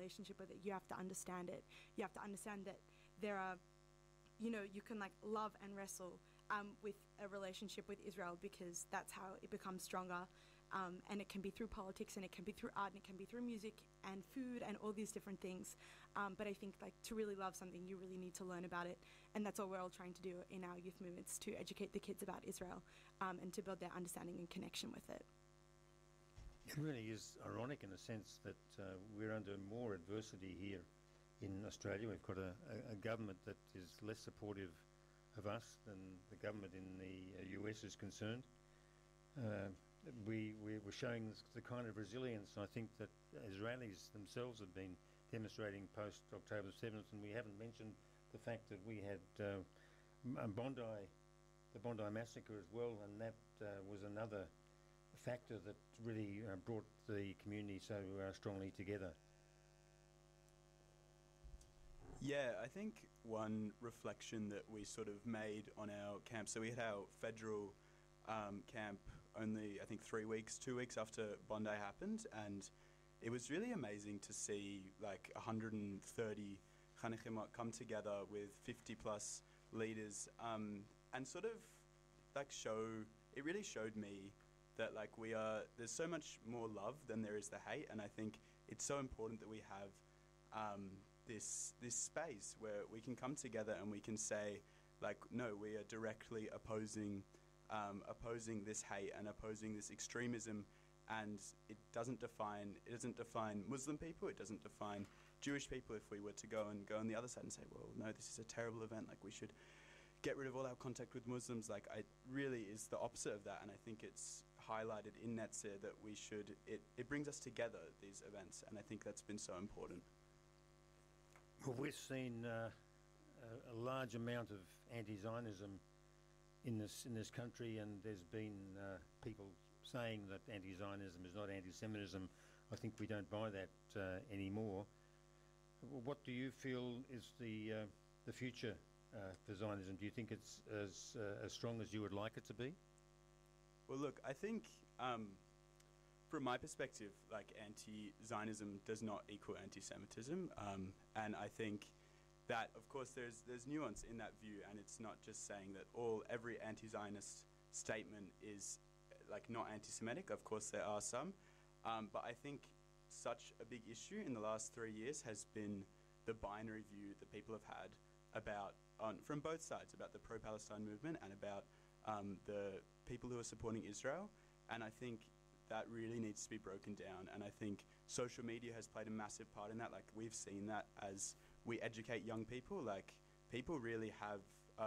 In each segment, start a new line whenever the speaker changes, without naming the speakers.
relationship with it, you have to understand it. You have to understand that there are, you know, you can like love and wrestle with a relationship with Israel, because that's how it becomes stronger. And it can be through politics, and it can be through art, and it can be through music and food and all these different things. But I think like to really love something, you really need to learn about it. And that's what we're all trying to do in our youth movements, to educate the kids about Israel, and to build their understanding and connection with it.
It really is ironic in a sense that we're under more adversity here in Australia. We've got a government that is less supportive of us than the government in the US is concerned. We're showing the kind of resilience, I think, that Israelis themselves have been demonstrating post-October 7th, and we haven't mentioned the fact that we had the Bondi massacre as well, and that was another factor that really brought the community so strongly together.
Yeah, I think one reflection that we sort of made on our camp, so we had our federal camp only, I think, 2 weeks after Bondi happened, and it was really amazing to see like 130 Chanechim come together with 50 plus leaders, and sort of like it really showed me that like there's so much more love than there is the hate, and I think it's so important that we have this space where we can come together and we can say like, no, we are directly opposing this hate and opposing this extremism, and it doesn't define Muslim people, it doesn't define Jewish people. If we were to go on the other side and say, well, no, this is a terrible event, like we should get rid of all our contact with Muslims, like it really is the opposite of that. And I think it's highlighted in Netzer that we should, it brings us together, these events, and I think that's been so important.
Well, we've seen a large amount of anti-Zionism in this country, and there's been people saying that anti-Zionism is not anti-Semitism. I think we don't buy that anymore. What do you feel is the future for Zionism? Do you think it's as strong as you would like it to be?
Well, look, I think from my perspective, like anti-Zionism does not equal anti-Semitism, and I think that, of course, there's nuance in that view, and it's not just saying that every anti-Zionist statement is like not anti-Semitic. Of course, there are some, but I think such a big issue in the last 3 years has been the binary view that people have had from both sides about the pro-Palestine movement and about the people who are supporting Israel, and I think that really needs to be broken down. And I think social media has played a massive part in that. Like, we've seen that as we educate young people, like people really have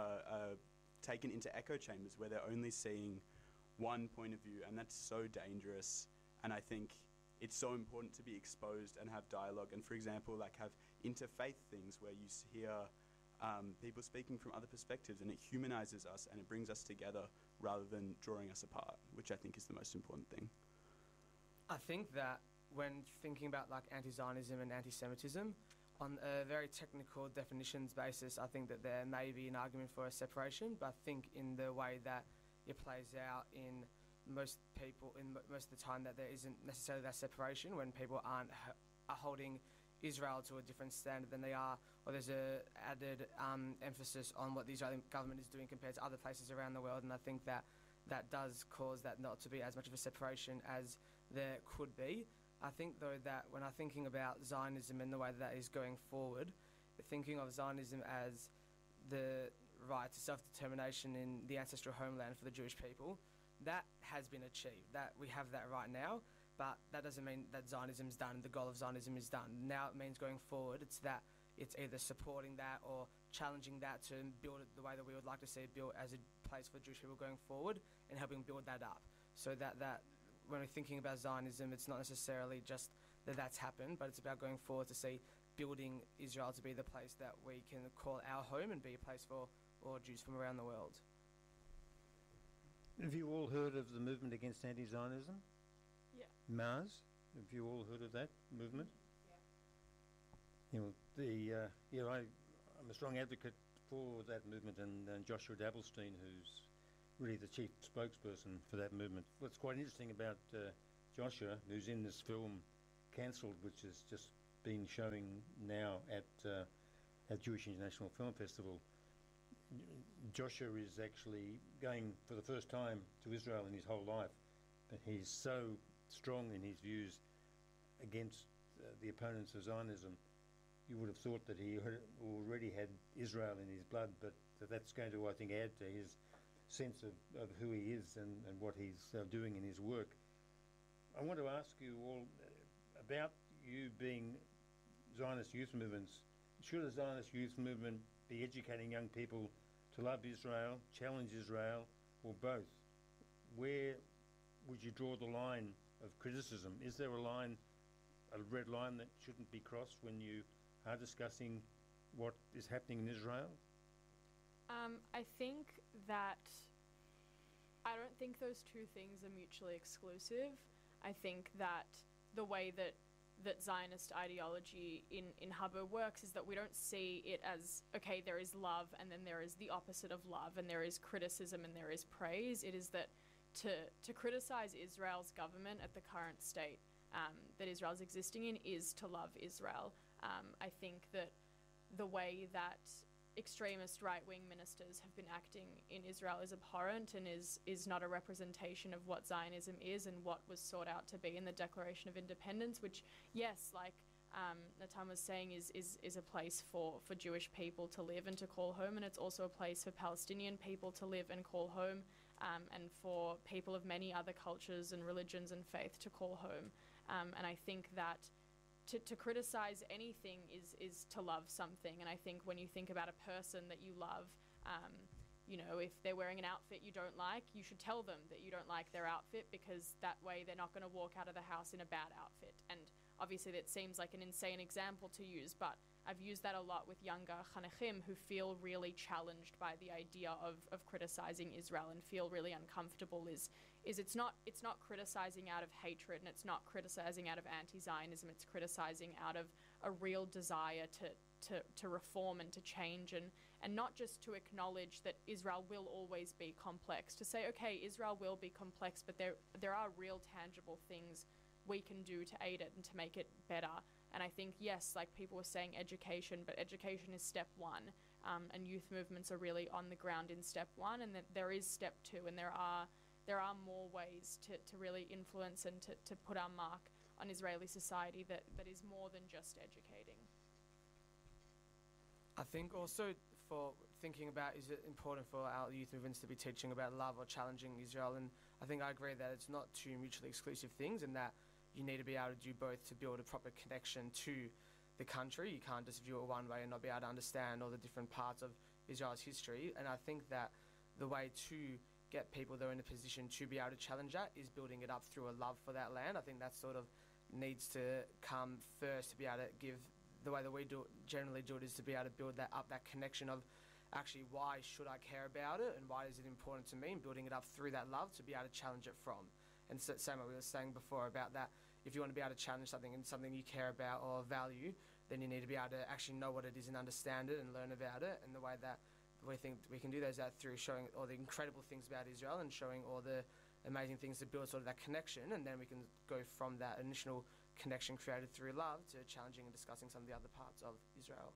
taken into echo chambers where they're only seeing one point of view, and that's so dangerous. And I think it's so important to be exposed and have dialogue, and for example, like have interfaith things where you hear people speaking from other perspectives, and it humanizes us and it brings us together rather than drawing us apart, which I think is the most important thing.
I think that when thinking about like anti-Zionism and anti-Semitism, on a very technical definitions basis, I think that there may be an argument for a separation, but I think in the way that it plays out in most people, in most of the time, that there isn't necessarily that separation when people are holding Israel to a different standard than they are, or there's a added emphasis on what the Israeli government is doing compared to other places around the world, and I think that does cause that not to be as much of a separation as there could be. I think, though, that when I'm thinking about Zionism and the way that is going forward, thinking of Zionism as the right to self-determination in the ancestral homeland for the Jewish people, that has been achieved. That we have that right now, but that doesn't mean that Zionism is done, the goal of Zionism is done. Now it means going forward, it's either supporting that or challenging that to build it the way that we would like to see it built as a place for Jewish people going forward, and helping build that up. So that when we're thinking about Zionism, it's not necessarily just that that's happened, but it's about going forward to see building Israel to be the place that we can call our home and be a place for all Jews from around the world.
Have you all heard of the movement against anti-Zionism?
Yeah.
Mars? Have you all heard of that movement?
Yeah.
You know, I'm a strong advocate for that movement, and Joshua Dabblestein, who's really the chief spokesperson for that movement. What's quite interesting about Joshua, who's in this film Cancelled, which is just been showing now at Jewish International Film Festival. Joshua is actually going for the first time to Israel in his whole life, but he's so strong in his views against the opponents of Zionism. You would have thought that he already had Israel in his blood, but that's going to, I think, add to his sense of who he is and what he's doing in his work. I want to ask you all about you being Zionist youth movements. Should a Zionist youth movement be educating young people to love Israel, challenge Israel, or both? Where would you draw the line of criticism? Is there a red line that shouldn't be crossed when you are discussing what is happening in Israel?
I think that I don't think those two things are mutually exclusive. I think that the way that Zionist ideology in Habbo works is that we don't see it as, okay, there is love and then there is the opposite of love and there is criticism and there is praise. It is that to criticize Israel's government at the current state that Israel's existing in is to love Israel. I think that the way that extremist right-wing ministers have been acting in Israel is abhorrent and is not a representation of what Zionism is and what was sought out to be in the Declaration of Independence, which, yes, like Natan was saying, is a place for Jewish people to live and to call home, and it's also a place for Palestinian people to live and call home, and for people of many other cultures and religions and faith to call home. And I think that to criticize anything is to love something. And I think when you think about a person that you love, you know, if they're wearing an outfit you don't like, you should tell them that you don't like their outfit, because that way they're not going to walk out of the house in a bad outfit. And obviously that seems like an insane example to use, but I've used that a lot with younger chanechim who feel really challenged by the idea of criticizing Israel and feel really uncomfortable. It's not criticizing out of hatred, and it's not criticizing out of anti-Zionism. It's criticizing out of a real desire to reform and to change, and not just to acknowledge that Israel will always be complex. To say, okay, Israel will be complex, but there are real tangible things we can do to aid it and to make it better. And I think, yes, like people were saying, education, but education is step one, and youth movements are really on the ground in step one, and that there is step two, and there are more ways to really influence and to put our mark on Israeli society that is more than just educating.
I think also for thinking about, is it important for our youth movements to be teaching about love or challenging Israel? And I think I agree that it's not two mutually exclusive things, and that you need to be able to do both to build a proper connection to the country. You can't just view it one way and not be able to understand all the different parts of Israel's history. And I think that the way to get people that are in a position to be able to challenge that is building it up through a love for that land. I think that sort of needs to come first, to be able to give, the way that we generally do it is to be able to build that up, that connection of actually why should I care about it and why is it important to me, and building it up through that love to be able to challenge it from. And so, same what we were saying before about that, if you want to be able to challenge something and something you care about or value, then you need to be able to actually know what it is and understand it and learn about it. And the way that we think we can do that is that through showing all the incredible things about Israel and showing all the amazing things that build sort of that connection, and then we can go from that initial connection created through love to challenging and discussing some of the other parts of Israel.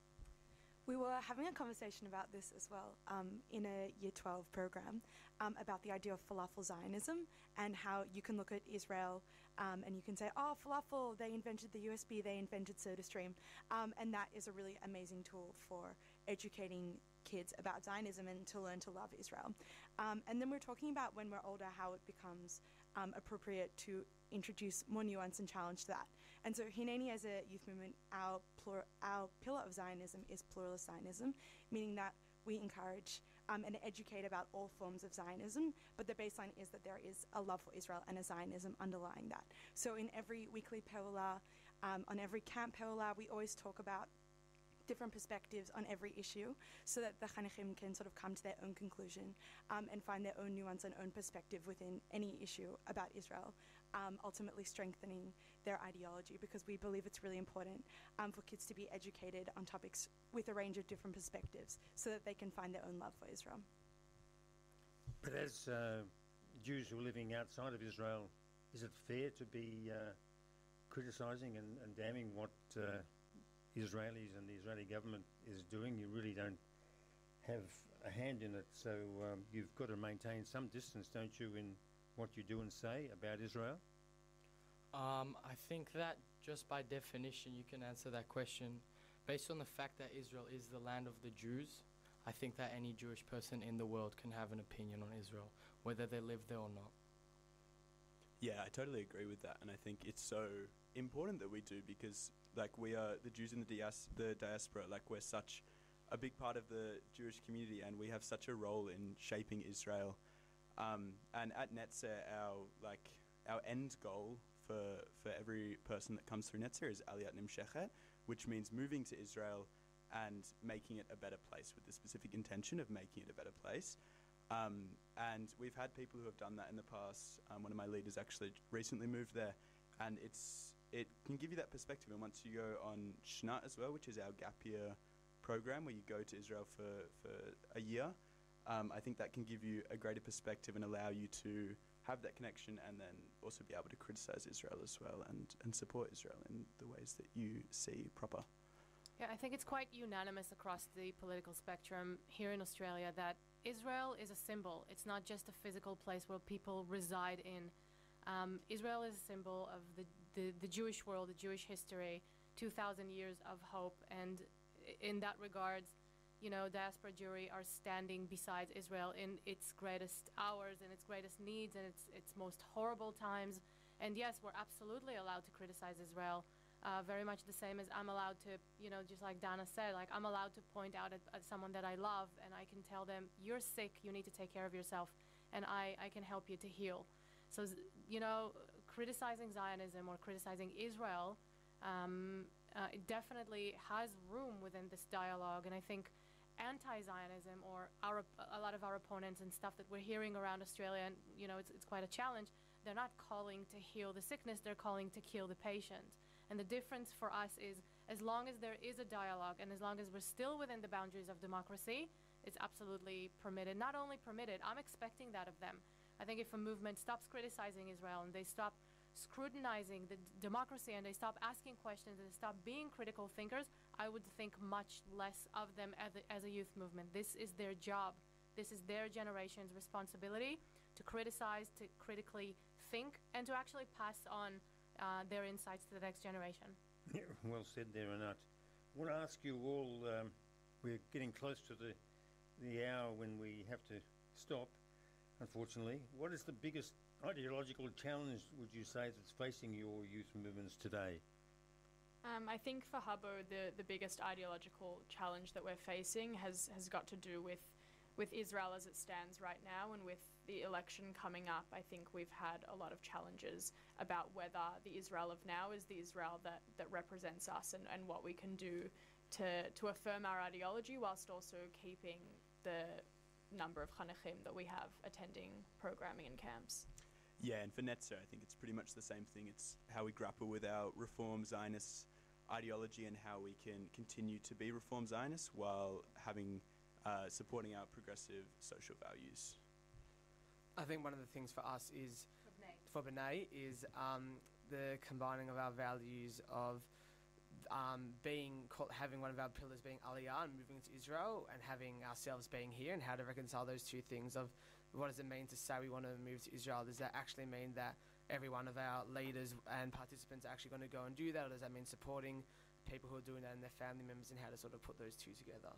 We were having a conversation about this as well in a Year 12 program about the idea of falafel Zionism, and how you can look at Israel and you can say, oh, falafel, they invented the USB, they invented SodaStream, and that is a really amazing tool for educating kids about Zionism and to learn to love Israel. And then we're talking about when we're older how it becomes appropriate to introduce more nuance and challenge that. And so Hineni, as a youth movement, our pillar of Zionism is pluralist Zionism, meaning that we encourage and educate about all forms of Zionism, but the baseline is that there is a love for Israel and a Zionism underlying that. So in every weekly Peula, on every camp Peula, we always talk about different perspectives on every issue, so that the Chanechim can sort of come to their own conclusion and find their own nuance and own perspective within any issue about Israel, ultimately strengthening their ideology, because we believe it's really important for kids to be educated on topics with a range of different perspectives so that they can find their own love for Israel.
But as Jews who are living outside of Israel, is it fair to be criticising and damning what Israelis and the Israeli government is doing. You really don't have a hand in it, so you've got to maintain some distance, don't you, in what you do and say about Israel?
I think that just by definition you can answer that question. Based on the fact that Israel is the land of the Jews, I think that any Jewish person in the world can have an opinion on Israel, whether they live there or not.
Yeah, I totally agree with that, and I think it's so important that we do, because like we are the Jews in the diaspora, like we're such a big part of the Jewish community, and we have such a role in shaping Israel. And at Netzer, our end goal for every person that comes through Netzer is Aliyat Nimshechet, which means moving to Israel and making it a better place, with the specific intention of making it a better place. And we've had people who have done that in the past. One of my leaders actually recently moved there, and it can give you that perspective. And once you go on Shnat as well, which is our gap year program where you go to Israel for a year, I think that can give you a greater perspective and allow you to have that connection, and then also be able to criticize Israel as well, and support Israel in the ways that you see proper.
Yeah, I think it's quite unanimous across the political spectrum here in Australia that Israel is a symbol. It's not just a physical place where people reside in. Israel is a symbol of the Jewish world, the Jewish history, 2,000 years of hope, and in that regards, you know, diaspora Jewry are standing beside Israel in its greatest hours and its greatest needs and its most horrible times. And yes, we're absolutely allowed to criticize Israel, very much the same as I'm allowed to, you know, just like Dana said, like I'm allowed to point out at someone that I love, and I can tell them, you're sick, you need to take care of yourself, and I can help you to heal. So, you know, criticizing Zionism or criticizing Israel, it definitely has room within this dialogue. And I think anti-Zionism, or a lot of our opponents and stuff that we're hearing around Australia, and you know, it's quite a challenge, they're not calling to heal the sickness, they're calling to kill the patient. And the difference for us is, as long as there is a dialogue and as long as we're still within the boundaries of democracy, it's absolutely permitted. Not only permitted, I'm expecting that of them. I think if a movement stops criticizing Israel and they stop scrutinizing the democracy and they stop asking questions and they stop being critical thinkers, I would think much less of them as a youth movement. This is their job. This is their generation's responsibility to criticize, to critically think, and to actually pass on their insights to the next generation.
Yeah, well said there, Anat. I want to ask you all, we're getting close to the hour when we have to stop, unfortunately. What is the biggest ideological challenge, would you say, that's facing your youth movements today?
I think for Hubbo, the biggest ideological challenge that we're facing has got to do with Israel as it stands right now, and with the election coming up. I think we've had a lot of challenges about whether the Israel of now is the Israel that represents us, and what we can do to affirm our ideology whilst also keeping the number of Chanechim that we have attending programming in camps.
Yeah, and for Netzer, I think it's pretty much the same thing. It's how we grapple with our Reform Zionist ideology and how we can continue to be Reform Zionists while having supporting our progressive social values.
I think one of the things for us is, for B'nai, is the combining of our values of having one of our pillars being Aliyah and moving to Israel, and having ourselves being here, and how to reconcile those two things of what does it mean to say we want to move to Israel? Does that actually mean that every one of our leaders and participants are actually going to go and do that, or does that mean supporting people who are doing that and their family members, and how to sort of put those two together?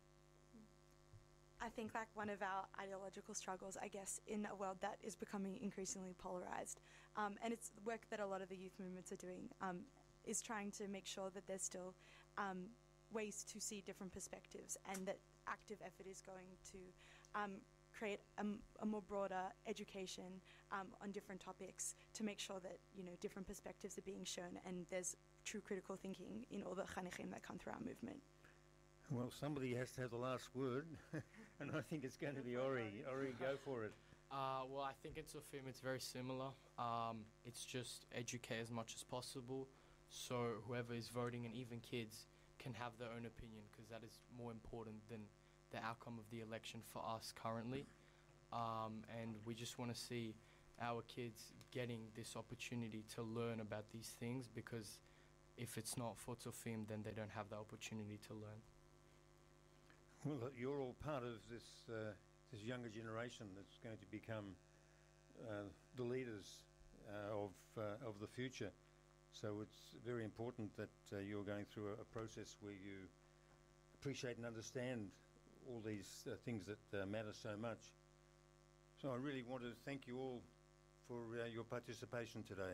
I think like one of our ideological struggles, I guess, in a world that is becoming increasingly polarized, and it's work that a lot of the youth movements are doing, is trying to make sure that there's still ways to see different perspectives, and that active effort is going to create a more broader education on different topics, to make sure that, you know, different perspectives are being shown and there's true critical thinking in all the Chanechim that come through our movement.
Well, somebody has to have the last word, and I think it's going to be Ori. Ori, go for it.
Well, I think in Sofim it's very similar. It's just educate as much as possible, so whoever is voting, and even kids, can have their own opinion, because that is more important than the outcome of the election for us currently. And we just want to see our kids getting this opportunity to learn about these things, because if it's not for Tzofim, then they don't have the opportunity to learn.
Well, you're all part of this younger generation that's going to become the leaders of the future. So it's very important that you're going through a process where you appreciate and understand all these things that matter so much. So I really want to thank you all for your participation today.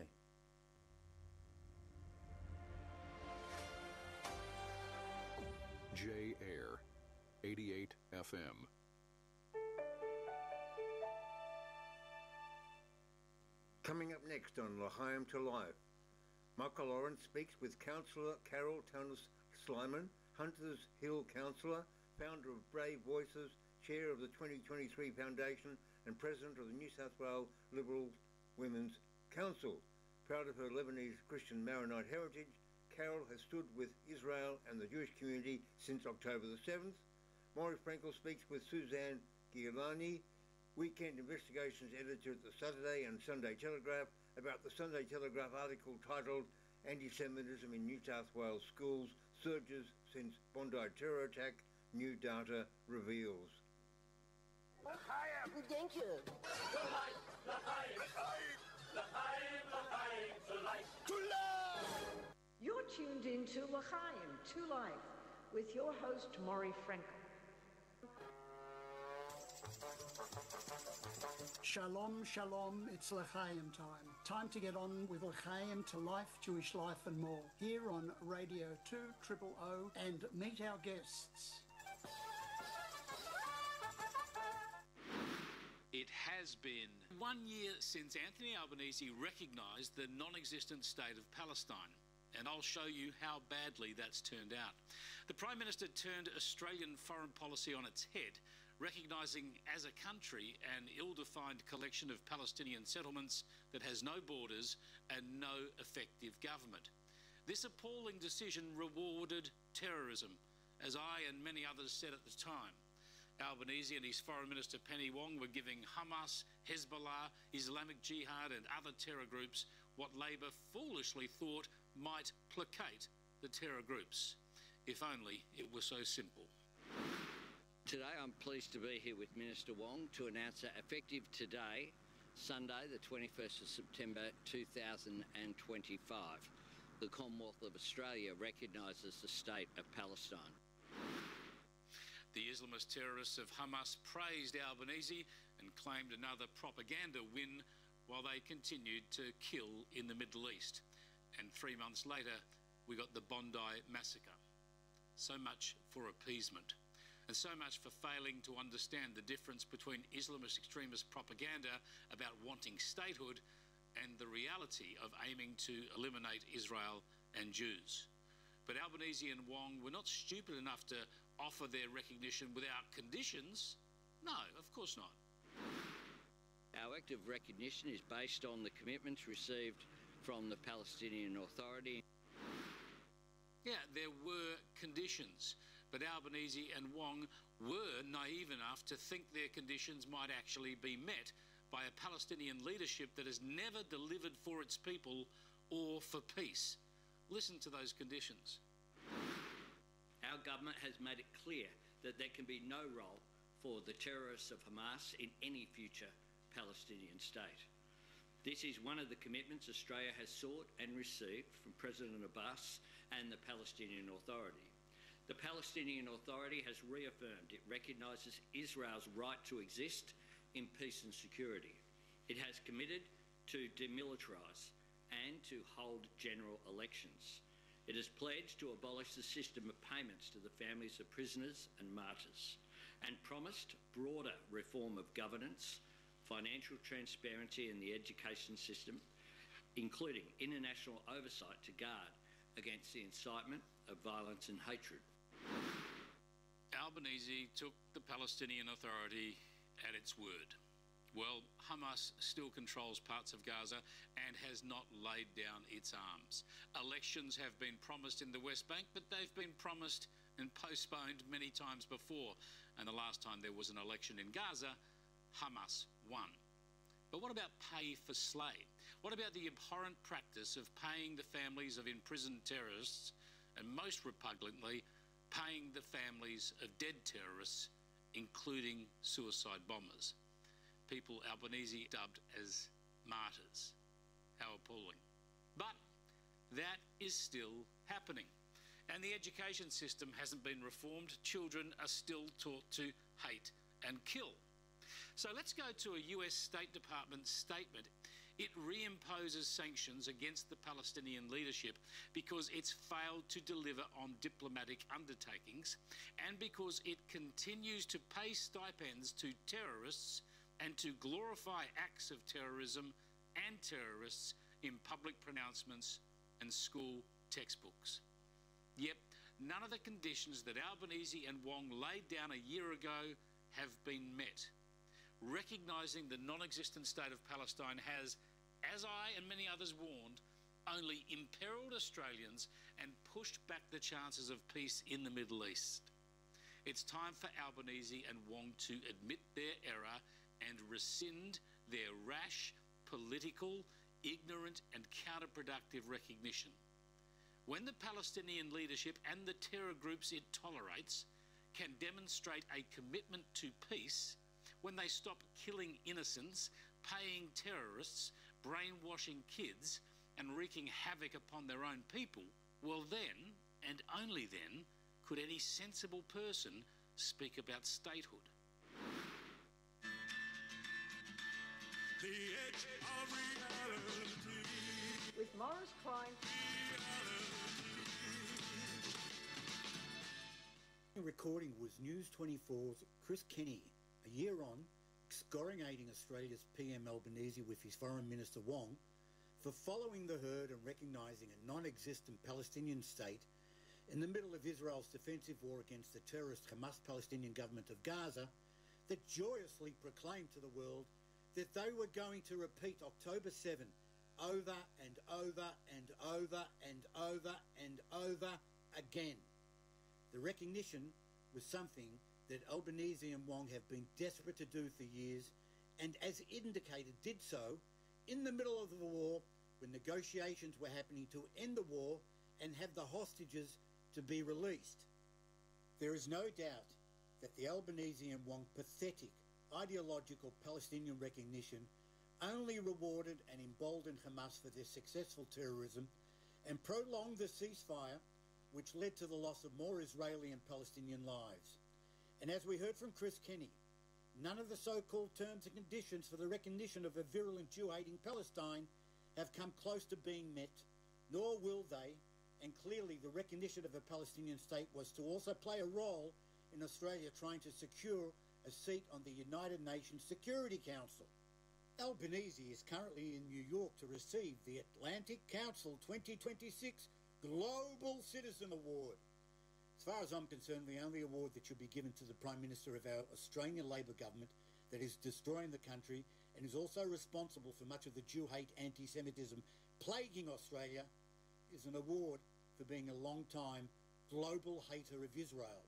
J Air, 88 FM.
Coming up next on L'chaim to Life, Michael Lawrence speaks with Councillor Carol Tanis-Slyman, Hunters Hill Councillor, founder of Brave Voices, chair of the 2023 Foundation and president of the New South Wales Liberal Women's Council. Proud of her Lebanese Christian Maronite heritage, Carol has stood with Israel and the Jewish community since October the 7th. Maury Frankel speaks with Suzanne Giolani, Weekend Investigations editor at the Saturday and Sunday Telegraph, about the Sunday Telegraph article titled Anti-Semitism in New South Wales Schools Surges Since Bondi Terror Attack, New Data Reveals.
Thank you. You're tuned into L'chaim to Life with your host Maury Frankel.
Shalom, shalom, it's L'chaim time. Time to get on with L'chaim to Life, Jewish life and more. Here on Radio 2 000 and meet our guests.
It has been 1 year since Anthony Albanese recognised the non-existent state of Palestine, and I'll show you how badly that's turned out. The Prime Minister turned Australian foreign policy on its head, recognising as a country an ill-defined collection of Palestinian settlements that has no borders and no effective government. This appalling decision rewarded terrorism, as I and many others said at the time. Albanese and his Foreign Minister Penny Wong were giving Hamas, Hezbollah, Islamic Jihad and other terror groups what Labor foolishly thought might placate the terror groups. If only it were so simple.
Today I'm pleased to be here with Minister Wong to announce that effective today, Sunday the 21st of September 2025, the Commonwealth of Australia recognises the state of Palestine.
The Islamist terrorists of Hamas praised Albanese and claimed another propaganda win while they continued to kill in the Middle East. And 3 months later, we got the Bondi massacre. So much for appeasement, and so much for failing to understand the difference between Islamist extremist propaganda about wanting statehood and the reality of aiming to eliminate Israel and Jews. But Albanese and Wong were not stupid enough to offer their recognition without conditions. No, of course not.
Our act of recognition is based on the commitments received from the Palestinian Authority.
Yeah, there were conditions, but Albanese and Wong were naive enough to think their conditions might actually be met by a Palestinian leadership that has never delivered for its people or for peace. Listen to those conditions.
Our government has made it clear that there can be no role for the terrorists of Hamas in any future Palestinian state. This is one of the commitments Australia has sought and received from President Abbas and the Palestinian Authority. The Palestinian Authority has reaffirmed it recognises Israel's right to exist in peace and security. It has committed to demilitarise and to hold general elections. It has pledged to abolish the system of payments to the families of prisoners and martyrs, and promised broader reform of governance, financial transparency in the education system, including international oversight to guard against the incitement of violence and hatred.
Albanese took the Palestinian Authority at its word. Well, Hamas still controls parts of Gaza and has not laid down its arms. Elections have been promised in the West Bank, but they've been promised and postponed many times before. And the last time there was an election in Gaza, Hamas won. But what about pay for slay? What about the abhorrent practice of paying the families of imprisoned terrorists, and most repugnantly, paying the families of dead terrorists, including suicide bombers? People Albanese dubbed as martyrs. How appalling. But that is still happening. And the education system hasn't been reformed. Children are still taught to hate and kill. So let's go to a US State Department statement. It reimposes sanctions against the Palestinian leadership because it's failed to deliver on diplomatic undertakings and because it continues to pay stipends to terrorists and to glorify acts of terrorism and terrorists in public pronouncements and school textbooks. Yet, none of the conditions that Albanese and Wong laid down a year ago have been met. Recognising the non-existent state of Palestine has, as I and many others warned, only imperiled Australians and pushed back the chances of peace in the Middle East. It's time for Albanese and Wong to admit their error and rescind their rash, political, ignorant and counterproductive recognition. When the Palestinian leadership and the terror groups it tolerates can demonstrate a commitment to peace, when they stop killing innocents, paying terrorists, brainwashing kids and wreaking havoc upon their own people, well then, and only then, could any sensible person speak about statehood.
The edge of reality.
With Morris Klein.
Recording was News 24's Chris Kenny, a year on, excoriating Australia's PM Albanese with his Foreign Minister Wong for following the herd and recognising a non-existent Palestinian state in the middle of Israel's defensive war against the terrorist Hamas Palestinian government of Gaza that joyously proclaimed to the world that they were going to repeat October 7 over and over and over and over and over again. The recognition was something that Albanese and Wong have been desperate to do for years, and as indicated, did so in the middle of the war when negotiations were happening to end the war and have the hostages to be released. There is no doubt that the Albanese and Wong pathetic ideological Palestinian recognition only rewarded and emboldened Hamas for their successful terrorism and prolonged the ceasefire, which led to the loss of more Israeli and Palestinian lives. And as we heard from Chris Kenny, none of the so-called terms and conditions for the recognition of a virulent Jew-hating Palestine have come close to being met, nor will they, and clearly the recognition of a Palestinian state was to also play a role in Australia trying to secure a seat on the United Nations Security Council. Albanese is currently in New York to receive the Atlantic Council 2026 Global Citizen Award. As far as I'm concerned, the only award that should be given to the Prime Minister of our Australian Labor government that is destroying the country and is also responsible for much of the Jew-hate anti-Semitism plaguing Australia is an award for being a long-time global hater of Israel.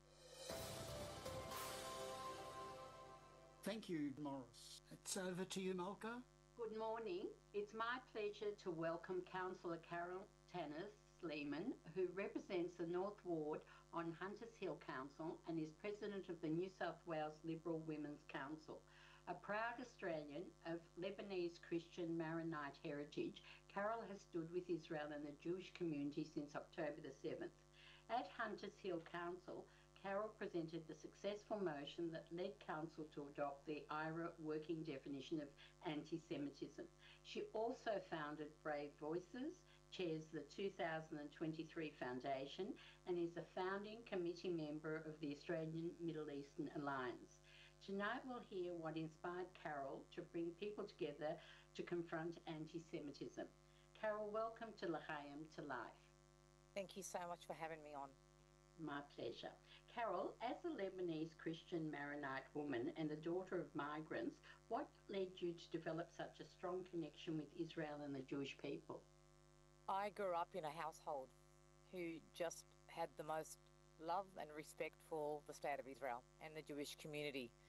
Thank you, Morris. It's over to you, Malka.
Good morning. It's my pleasure to welcome Councillor Carol Tanner-Sleeman, who represents the North Ward on Hunters Hill Council and is President of the New South Wales Liberal Women's Council. A proud Australian of Lebanese Christian Maronite heritage, Carol has stood with Israel and the Jewish community since October the 7th. At Hunters Hill Council, Carol presented the successful motion that led Council to adopt the IHRA working definition of anti-Semitism. She also founded Brave Voices, chairs the 2023 Foundation, and is a founding committee member of the Australian Middle Eastern Alliance. Tonight we'll hear what inspired Carol to bring people together to confront anti-Semitism. Carol, welcome to L'chaim to Life.
Thank you so much for having me on.
My pleasure. Carol, as a Lebanese Christian Maronite woman and a daughter of migrants, what led you to develop such a strong connection with Israel and the Jewish people?
I grew up in a household who just had the most love and respect for the State of Israel and the Jewish community.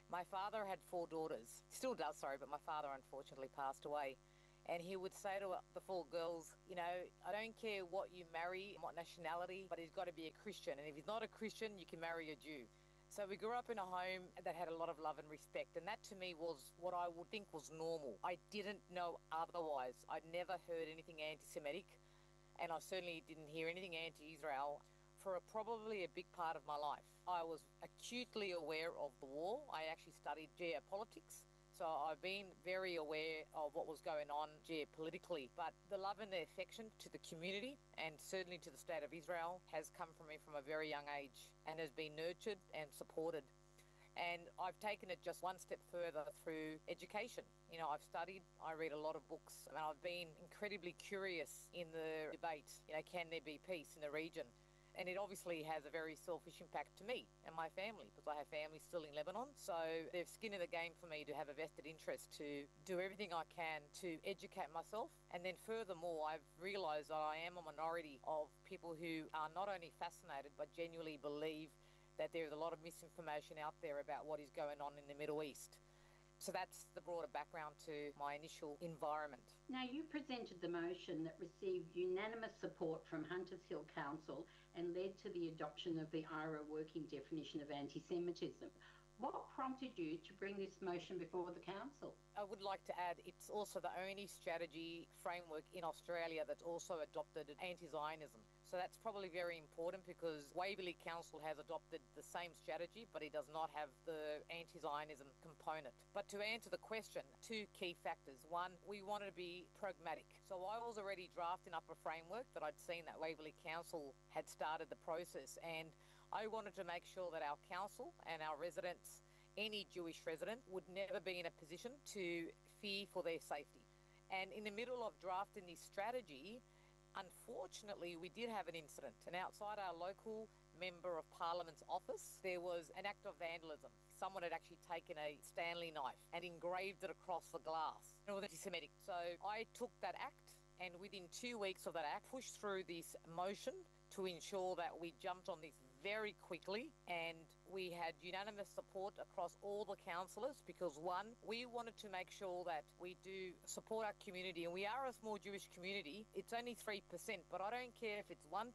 My father had 4 daughters. Still does, sorry, but my father unfortunately passed away. And he would say to the 4 girls, you know, I don't care what you marry, what nationality, but he's got to be a Christian. And if he's not a Christian, you can marry a Jew. So we grew up in a home that had a lot of love and respect. And that to me was what I would think was normal. I didn't know otherwise. I'd never heard anything anti-Semitic. And I certainly didn't hear anything anti-Israel for probably a big part of my life. I was acutely aware of the war. I actually studied geopolitics. So I've been very aware of what was going on geopolitically. But the love and the affection to the community and certainly to the State of Israel has come from me from a very young age and has been nurtured and supported. And I've taken it just one step further through education. You know, I've studied, I read a lot of books, and I've been incredibly curious in the debate. You know, can there be peace in the region? And it obviously has a very selfish impact to me and my family, because I have family still in Lebanon. So there's skin in the game for me to have a vested interest to do everything I can to educate myself. And then furthermore, I've realised that I am a minority of people who are not only fascinated but genuinely believe that there is a lot of misinformation out there about what is going on in the Middle East. So that's the broader background to my initial environment.
Now, you presented the motion that received unanimous support from Hunters Hill Council and led to the adoption of the IRA working definition of anti-Semitism. What prompted you to bring this motion before the council?
I would like to add it's also the only strategy framework in Australia that's also adopted anti-Zionism. So that's probably very important because Waverley Council has adopted the same strategy, but it does not have the anti-Zionism component. But to answer the question, 2 key factors. One, we wanted to be pragmatic. So I was already drafting up a framework that I'd seen that Waverley Council had started the process, and I wanted to make sure that our council and our residents, any Jewish resident, would never be in a position to fear for their safety. And in the middle of drafting this strategy, unfortunately, we did have an incident. And outside our local Member of Parliament's office, there was an act of vandalism. Someone had actually taken a Stanley knife and engraved it across the glass. It was anti-Semitic. So I took that act, and within 2 weeks of that act, pushed through this motion to ensure that we jumped on this very quickly, and we had unanimous support across all the councillors because, one, we wanted to make sure that we do support our community, and we are a small Jewish community. It's only 3%, but I don't care if it's 1%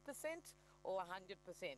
or 100%.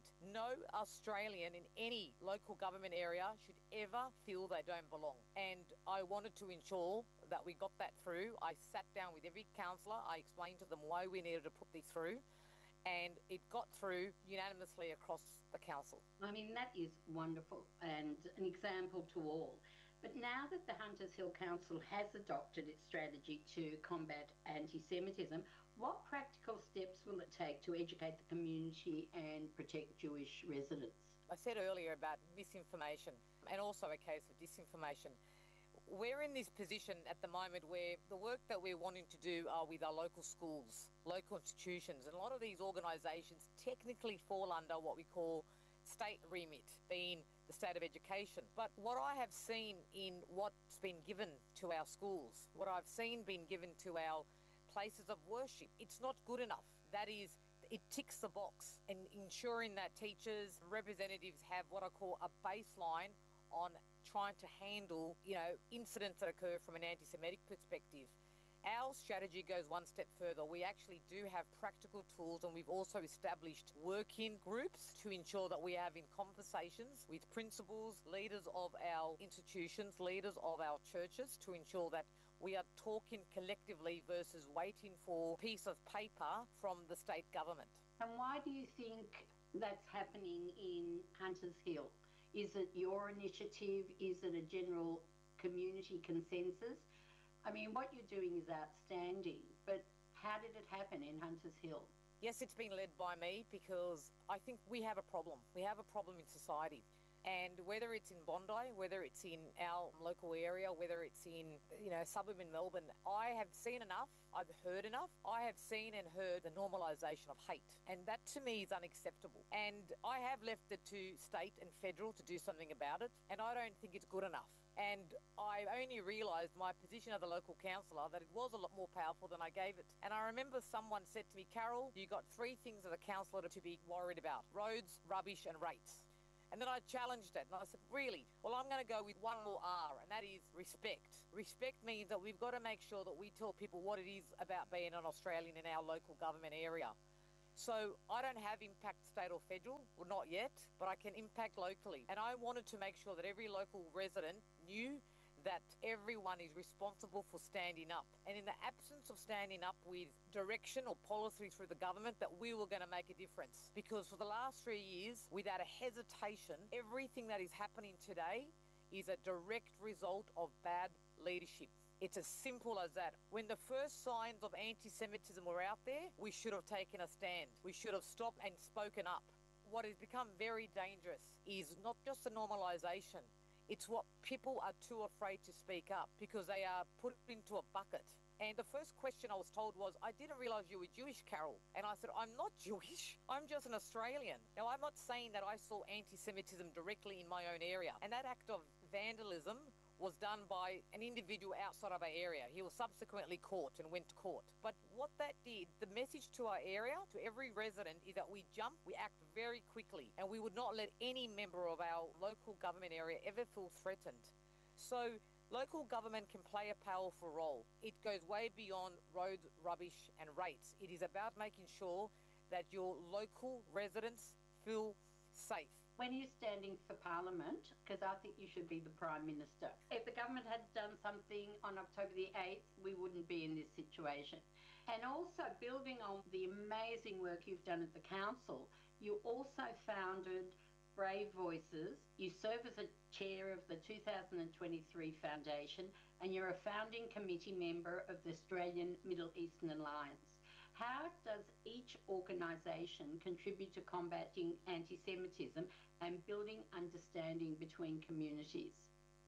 No Australian in any local government area should ever feel they don't belong. And I wanted to ensure that we got that through. I sat down with every councillor. I explained to them why we needed to put this through. And it got through unanimously across the council.
I mean, that is wonderful and an example to all. But now that the Hunters Hill Council has adopted its strategy to combat anti-Semitism, what practical steps will it take to educate the community and protect Jewish residents?
I said earlier about misinformation and also a case of disinformation. We're in this position at the moment where the work that we're wanting to do are with our local schools, local institutions, and a lot of these organisations technically fall under what we call state remit, being the state of education. But what I have seen in what's been given to our schools, what I've seen being given to our places of worship, it's not good enough. That is, it ticks the box in ensuring that teachers, representatives have what I call a baseline on trying to handle, incidents that occur from an anti-Semitic perspective. Our strategy goes one step further. We actually do have practical tools, and we've also established working groups to ensure that we are having conversations with principals, leaders of our institutions, leaders of our churches, to ensure that we are talking collectively versus waiting for a piece of paper from the state government.
And why do you think that's happening in Hunters Hill? Is it your initiative? Is it a general community consensus? I mean, what you're doing is outstanding, but how did it happen in Hunters Hill?
Yes, it's been led by me because I think we have a problem. We have a problem in society. And whether it's in Bondi, whether it's in our local area, whether it's in, suburb in Melbourne, I have seen enough, I've heard enough, I have seen and heard the normalisation of hate. And that to me is unacceptable. And I have left it to state and federal to do something about it, and I don't think it's good enough. And I only realised my position as a local councillor that it was a lot more powerful than I gave it. And I remember someone said to me, Carol, you got 3 things as a councillor to be worried about: roads, rubbish and rates. And then I challenged it, and I said, really? Well, I'm going to go with one more R, and that is respect. Respect means that we've got to make sure that we tell people what it is about being an Australian in our local government area. So I don't have impact state or federal, well, not yet, but I can impact locally. And I wanted to make sure that every local resident knew that everyone is responsible for standing up. And in the absence of standing up with direction or policy through the government, that we were going to make a difference. Because for the last 3 years, without a hesitation, everything that is happening today is a direct result of bad leadership. It's as simple as that. When the first signs of anti-Semitism were out there, we should have taken a stand. We should have stopped and spoken up. What has become very dangerous is not just the normalisation, it's what people are too afraid to speak up because they are put into a bucket. And the first question I was told was, I didn't realise you were Jewish, Carol. And I said, I'm not Jewish. I'm just an Australian. Now, I'm not saying that I saw anti-Semitism directly in my own area. And that act of vandalism was done by an individual outside of our area. He was subsequently caught and went to court. But what that did, the message to our area, to every resident, is that we jump, we act very quickly, and we would not let any member of our local government area ever feel threatened. So local government can play a powerful role. It goes way beyond roads, rubbish and rates. It is about making sure that your local residents feel safe.
When you're standing for Parliament, because I think you should be the Prime Minister. If the government had done something on October the 8th, we wouldn't be in this situation. And also building on the amazing work you've done at the council, you also founded Brave Voices. You serve as a chair of the 2023 Foundation, and you're a founding committee member of the Australian Middle Eastern Alliance. How does each organisation contribute to combating anti-Semitism and building understanding between communities?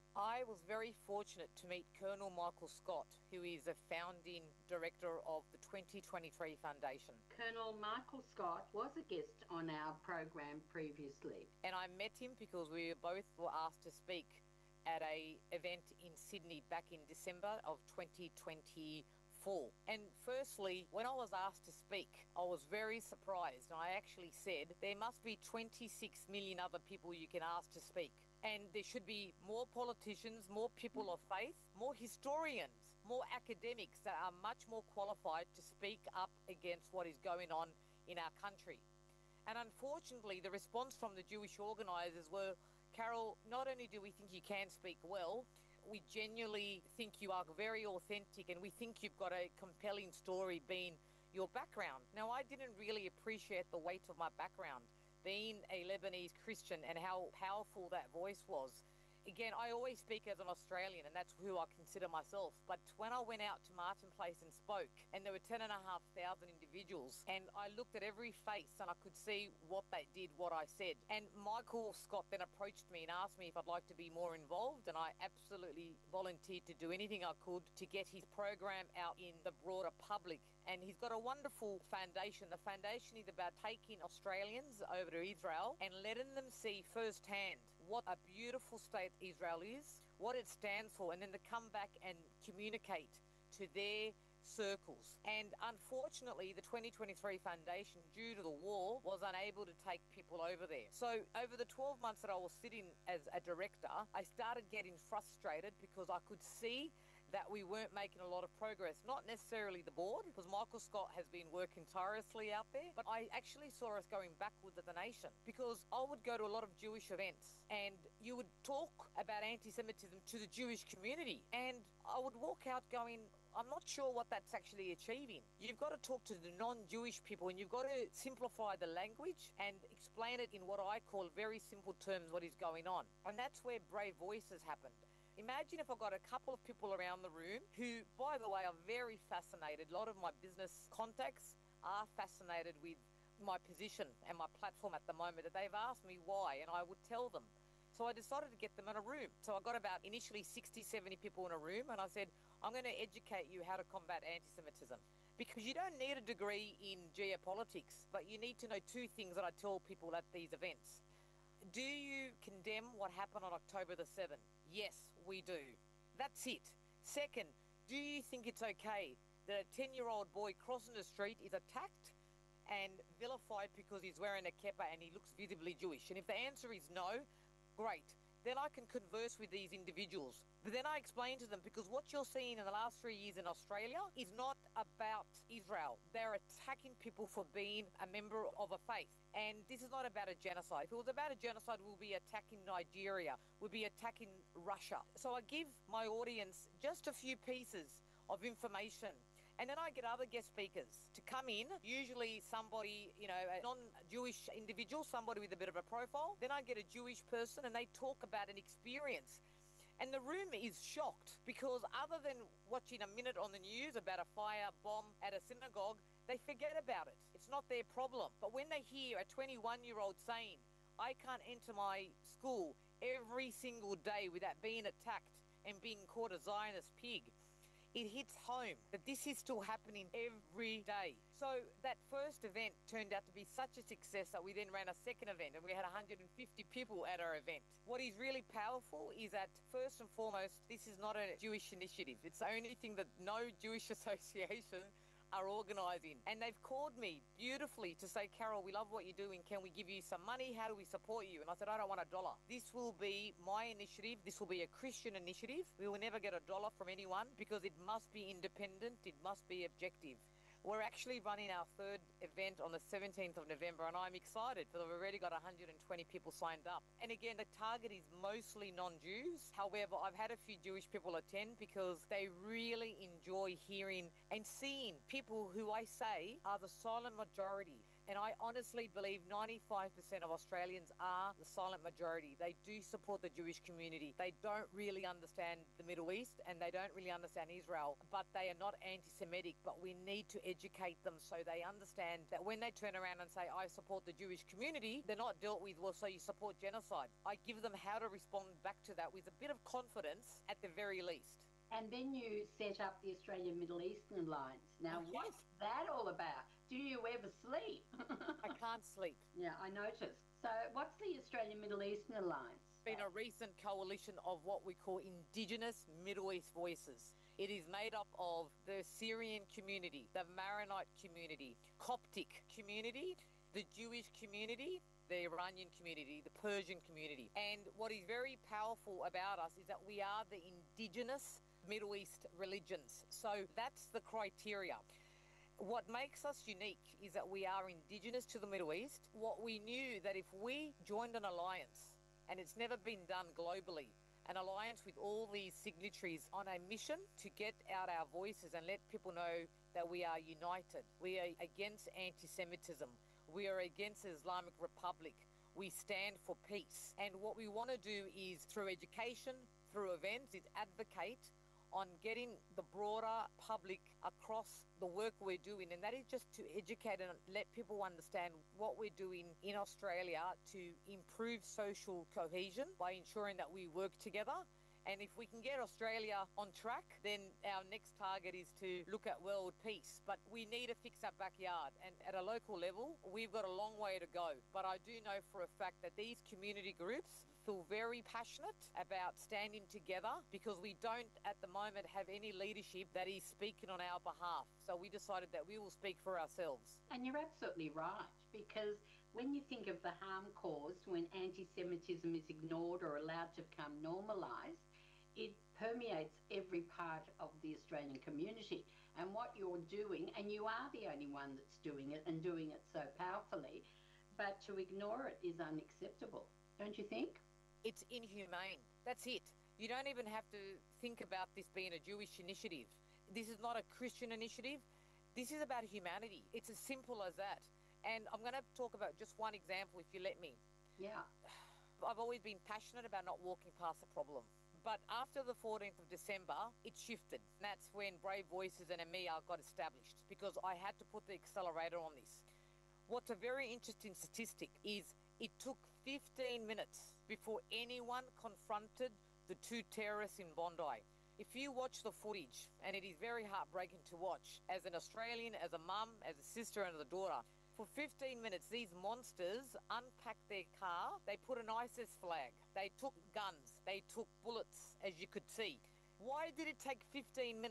I was very fortunate to meet Colonel Michael Scott, who is a founding director of the 2023 Foundation.
Colonel Michael Scott was a guest on our program previously.
And I met him because we both were asked to speak at an event in Sydney back in December of 2024. And firstly, when I was asked to speak, I was very surprised. And I actually said, there must be 26 million other people you can ask to speak. And there should be more politicians, more people of faith, more historians, more academics that are much more qualified to speak up against what is going on in our country. And unfortunately, the response from the Jewish organisers were, Carol, not only do we think you can speak well, we genuinely think you are very authentic and we think you've got a compelling story being your background. Now, I didn't really appreciate the weight of my background, being a Lebanese Christian, and how powerful that voice was. Again, I always speak as an Australian, and that's who I consider myself. But when I went out to Martin Place and spoke, and there were 10,500 individuals, and I looked at every face and I could see what they did, what I said. And Michael Scott then approached me and asked me if I'd like to be more involved, and I absolutely volunteered to do anything I could to get his program out in the broader public. And he's got a wonderful foundation. The foundation is about taking Australians over to Israel and letting them see firsthand what a beautiful state Israel is, what it stands for, and then to come back and communicate to their circles. And unfortunately, the 2023 Foundation, due to the war, was unable to take people over there. So over the 12 months that I was sitting as a director, I started getting frustrated because I could see that we weren't making a lot of progress. Not necessarily the board, because Michael Scott has been working tirelessly out there, but I actually saw us going backwards as a nation, because I would go to a lot of Jewish events and you would talk about anti-Semitism to the Jewish community, and I would walk out going, I'm not sure what that's actually achieving. You've got to talk to the non-Jewish people, and you've got to simplify the language and explain it in what I call very simple terms what is going on. And that's where Brave Voices happened. Imagine if I got a couple of people around the room who, by the way, are very fascinated. A lot of my business contacts are fascinated with my position and my platform at the moment, that they've asked me why, and I would tell them. So I decided to get them in a room. So I got about initially 60, 70 people in a room, and I said, I'm going to educate you how to combat anti-Semitism. Because you don't need a degree in geopolitics, but you need to know two things that I tell people at these events. Do you condemn what happened on October the 7th? Yes, we do. That's it. Second, do you think it's okay that a 10-year-old boy crossing the street is attacked and vilified because he's wearing a kippah and he looks visibly Jewish? And if the answer is no, great. Then I can converse with these individuals. But then I explain to them, because what you're seeing in the last 3 years in Australia is not about Israel. They're attacking people for being a member of a faith. And this is not about a genocide. If it was about a genocide, we'll be attacking Nigeria, we'll be attacking Russia. So I give my audience just a few pieces of information. And then I get other guest speakers to come in, usually somebody, a non-Jewish individual, somebody with a bit of a profile. Then I get a Jewish person and they talk about an experience. And the room is shocked because other than watching a minute on the news about a fire bomb at a synagogue, they forget about it. It's not their problem. But when they hear a 21-year-old saying, I can't enter my school every single day without being attacked and being called a Zionist pig, it hits home that this is still happening every day. So that first event turned out to be such a success that we then ran a second event and we had 150 people at our event. What is really powerful is that first and foremost, this is not a Jewish initiative. It's the only thing that no Jewish association are organising. And they've called me beautifully to say, Carol, we love what you're doing. Can we give you some money? How do we support you? And I said, I don't want $1. This will be my initiative. This will be a Christian initiative. We will never get $1 from anyone because it must be independent. It must be objective. We're actually running our third event on the 17th of November and I'm excited because we've already got 120 people signed up. And again, the target is mostly non-Jews. However, I've had a few Jewish people attend because they really enjoy hearing and seeing people who I say are the silent majority. And I honestly believe 95% of Australians are the silent majority. They do support the Jewish community. They don't really understand the Middle East and they don't really understand Israel, but they are not anti-Semitic. But we need to educate them so they understand that when they turn around and say, I support the Jewish community, they're not dealt with, well, so you support genocide. I give them how to respond back to that with a bit of confidence at the very least.
And then you set up the Australian Middle Eastern Alliance. Now, what's that all about? Do you ever sleep?
I can't sleep.
Yeah, I noticed. So what's the Australian Middle Eastern Alliance?
It's been a recent coalition of what we call Indigenous Middle East Voices. It is made up of the Syrian community, the Maronite community, Coptic community, the Jewish community, the Iranian community, the Persian community. And what is very powerful about us is that we are the indigenous Middle East religions. So that's the criteria. What makes us unique is that we are indigenous to the Middle East. What we knew that if we joined an alliance, and it's never been done globally, an alliance with all these signatories on a mission to get out our voices and let people know that we are united. We are against anti-Semitism. We are against the Islamic Republic. We stand for peace. And what we want to do is, through education, through events, is advocate on getting the broader public across the work we're doing, and that is just to educate and let people understand what we're doing in Australia to improve social cohesion by ensuring that we work together. And if we can get Australia on track, then our next target is to look at world peace. But we need to fix our backyard. And at a local level, we've got a long way to go. But I do know for a fact that these community groups feel very passionate about standing together because we don't at the moment have any leadership that is speaking on our behalf. So we decided that we will speak for ourselves.
And you're absolutely right, because when you think of the harm caused when anti-Semitism is ignored or allowed to become normalised, it permeates every part of the Australian community. And what you're doing, and you are the only one that's doing it and doing it so powerfully, but to ignore it is unacceptable, don't you think?
It's inhumane. That's it. You don't even have to think about this being a Jewish initiative. This is not a Christian initiative. This is about humanity. It's as simple as that. And I'm going to talk about just one example, if you let me.
Yeah.
I've always been passionate about not walking past the problem. But after the 14th of December, it shifted. And that's when Brave Voices and EMEA got established because I had to put the accelerator on this. What's a very interesting statistic is it took 15 minutes before anyone confronted the two terrorists in Bondi. If you watch the footage, and it is very heartbreaking to watch, as an Australian, as a mum, as a sister and as a daughter, for 15 minutes, these monsters unpacked their car, they put an ISIS flag, they took guns, they took bullets, as you could see. Why did it take 15 minutes?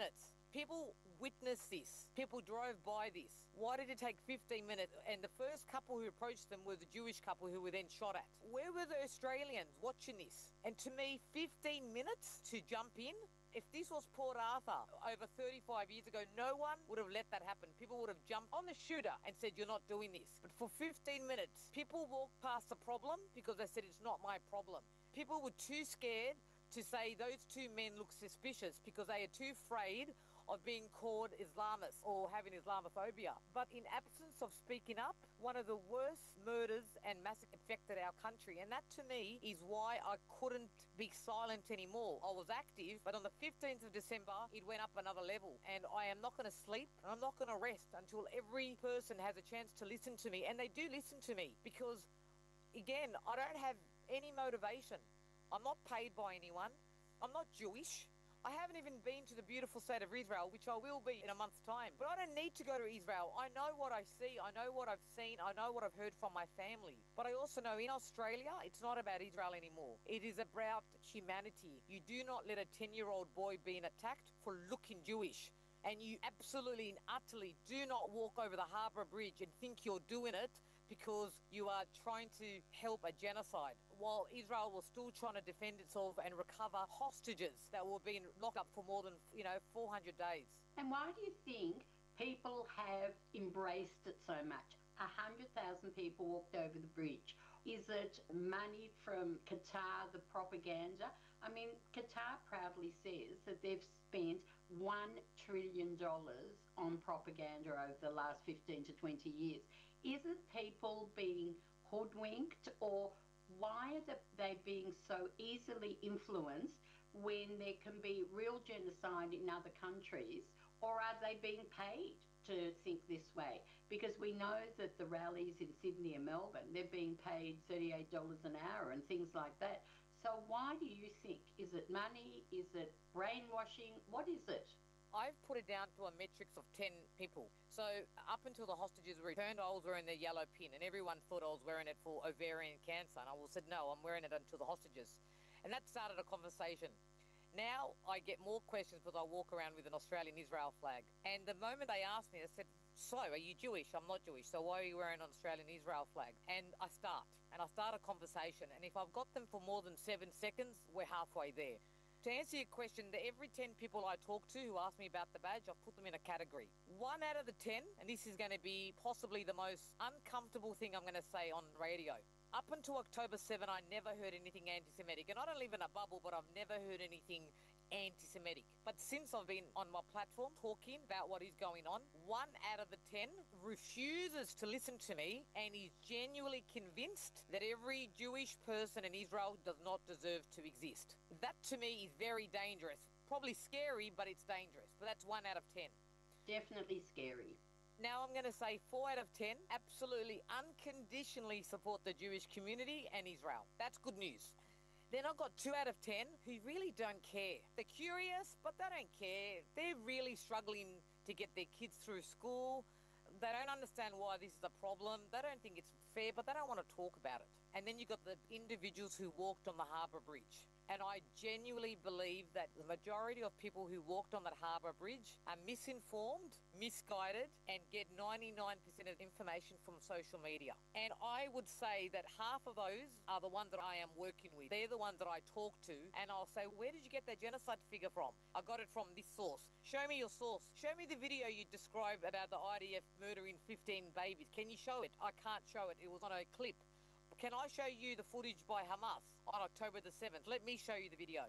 People witnessed this. People drove by this. Why did it take 15 minutes? And the first couple who approached them were the Jewish couple who were then shot at. Where were the Australians watching this? And to me, 15 minutes to jump in? If this was Port Arthur over 35 years ago, no one would have let that happen. People would have jumped on the shooter and said, you're not doing this. But for 15 minutes, people walked past the problem because they said, it's not my problem. People were too scared to say those two men look suspicious because they are too afraid of being called Islamists or having Islamophobia. But in absence of speaking up, one of the worst murders and massacres affected our country. And that to me is why I couldn't be silent anymore. I was active, but on the 15th of December, it went up another level. And I am not going to sleep and I'm not going to rest until every person has a chance to listen to me. And they do listen to me because, again, I don't have any motivation. I'm not paid by anyone. I'm not Jewish. I haven't even been to the beautiful state of Israel, which I will be in a month's time. But I don't need to go to Israel. I know what I see. I know what I've seen. I know what I've heard from my family. But I also know in Australia, it's not about Israel anymore. It is about humanity. You do not let a 10-year-old boy being attacked for looking Jewish. And you absolutely and utterly do not walk over the Harbour Bridge and think you're doing it because you are trying to help a genocide, while Israel was still trying to defend itself and recover hostages that were being locked up for more than, 400 days.
And why do you think people have embraced it so much? 100,000 people walked over the bridge. Is it money from Qatar, the propaganda? I mean, Qatar proudly says that they've spent $1 trillion on propaganda over the last 15 to 20 years. Is it people being hoodwinked, or why are they being so easily influenced when there can be real genocide in other countries, or are they being paid to think this way? Because we know that the rallies in Sydney and Melbourne, they're being paid $38 an hour and things like that. So why do you think? Is it money? Is it brainwashing? What is it?
I've put it down to a metrics of 10 people. So up until the hostages were returned, I was wearing the yellow pin, and everyone thought I was wearing it for ovarian cancer. And I said, no, I'm wearing it until the hostages. And that started a conversation. Now I get more questions because I walk around with an Australian Israel flag. And the moment they asked me, I said, so are you Jewish? I'm not Jewish. So why are you wearing an Australian Israel flag? And I start a conversation. And if I've got them for more than 7 seconds, we're halfway there. To answer your question, every 10 people I talk to who ask me about the badge, I've put them in a category. 1 out of the 10, and this is going to be possibly the most uncomfortable thing I'm going to say on radio. Up until October 7, I never heard anything anti-Semitic. And I don't live in a bubble, but I've never heard anything anti-Semitic. But since I've been on my platform talking about what is going on, 1 out of the 10 refuses to listen to me and is genuinely convinced that every Jewish person in Israel does not deserve to exist. That to me is very dangerous. Probably scary, but it's dangerous. But that's 1 out of 10.
Definitely scary.
Now I'm going to say 4 out of 10 absolutely unconditionally support the Jewish community and Israel. That's good news. Then I've got 2 out of 10 who really don't care. They're curious, but they don't care. They're really struggling to get their kids through school. They don't understand why this is a problem. They don't think it's fair, but they don't want to talk about it. And then you've got the individuals who walked on the Harbour Bridge. And I genuinely believe that the majority of people who walked on that Harbour Bridge are misinformed, misguided, and get 99% of information from social media. And I would say that half of those are the ones that I am working with. They're the ones that I talk to, and I'll say, where did you get that genocide figure from? I got it from this source. Show me your source. Show me the video you described about the IDF murdering 15 babies. Can you show it? I can't show it. It was on a clip. Can I show you the footage by Hamas on October the 7th? Let me show you the video.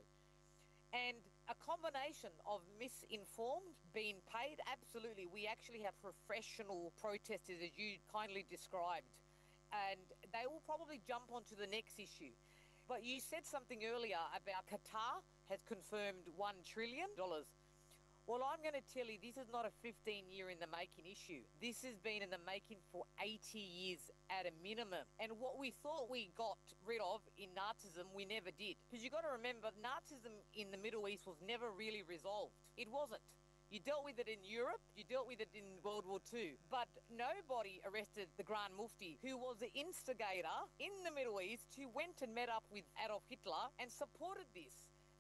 And a combination of misinformed, being paid, absolutely. We actually have professional protesters, as you kindly described, and they will probably jump onto the next issue. But you said something earlier about Qatar has confirmed $1 trillion. Well, I'm going to tell you, this is not a 15-year in the making issue. This has been in the making for 80 years at a minimum. And what we thought we got rid of in Nazism, we never did. Because you've got to remember, Nazism in the Middle East was never really resolved. It wasn't. You dealt with it in Europe, you dealt with it in World War II. But nobody arrested the Grand Mufti, who was the instigator in the Middle East, who went and met up with Adolf Hitler and supported this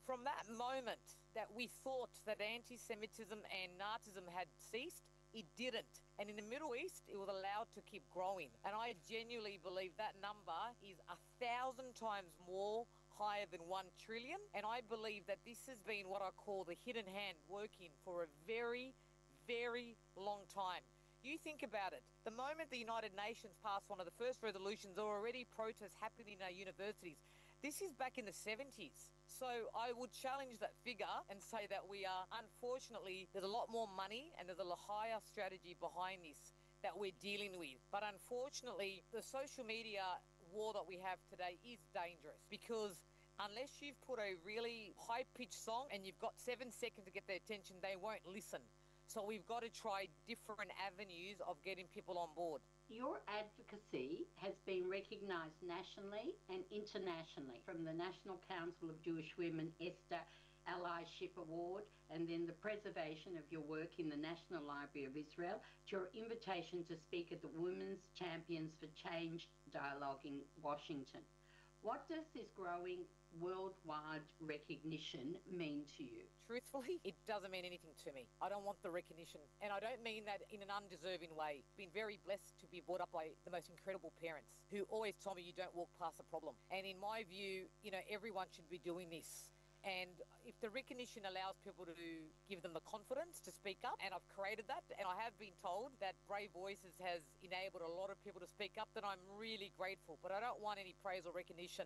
From that moment that we thought that anti-Semitism and Nazism had ceased, it didn't. And in the Middle East, it was allowed to keep growing. And I genuinely believe that number is 1,000 times more higher than 1 trillion. And I believe that this has been what I call the hidden hand working for a very, very long time. You think about it. The moment the United Nations passed one of the first resolutions, there were already protests happening in our universities. This is back in the 70s. So I would challenge that figure and say that we are, unfortunately, there's a lot more money and there's a higher strategy behind this that we're dealing with. But unfortunately, the social media war that we have today is dangerous because unless you've put a really high-pitched song and you've got 7 seconds to get their attention, they won't listen. So we've got to try different avenues of getting people on board.
Your advocacy has been recognised nationally and internationally, from the National Council of Jewish Women Esther Allyship Award, and then the preservation of your work in the National Library of Israel, to your invitation to speak at the Women's Champions for Change Dialogue in Washington. What does this growing worldwide recognition mean to you?
Truthfully, it doesn't mean anything to me. I don't want the recognition. And I don't mean that in an undeserving way. I've been very blessed to be brought up by the most incredible parents who always told me you don't walk past a problem. And in my view, everyone should be doing this. And if the recognition allows people to give them the confidence to speak up, and I've created that, and I have been told that Brave Voices has enabled a lot of people to speak up, then I'm really grateful. But I don't want any praise or recognition.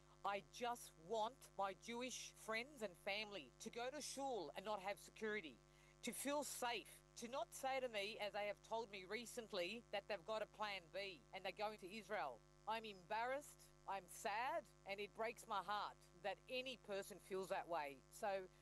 I just want my Jewish friends and family to go to shul and not have security, to feel safe, to not say to me, as they have told me recently, that they've got a plan B and they're going to Israel. I'm embarrassed, I'm sad, and it breaks my heart that any person feels that way. So